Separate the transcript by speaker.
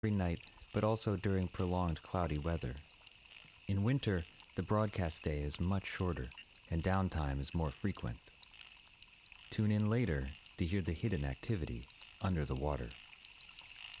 Speaker 1: every night, but also during prolonged cloudy weather. In winter, the broadcast day is much shorter, and downtime is more frequent. Tune in later to hear the hidden activity under the water.